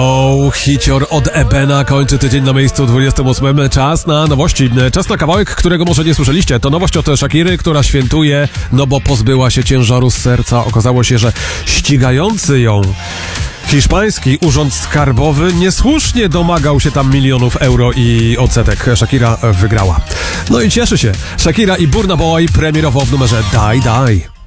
Hicior od Ebena kończy tydzień na miejscu 28. Czas na nowości. Czas na kawałek, którego może nie słyszeliście. To nowość od Shakiry, która świętuje, bo pozbyła się ciężaru z serca. Okazało się, że ścigający ją hiszpański urząd skarbowy niesłusznie domagał się tam milionów euro i odsetek. Shakira wygrała. No i cieszy się. Shakira i Burna Boy premierowo w numerze Die Die.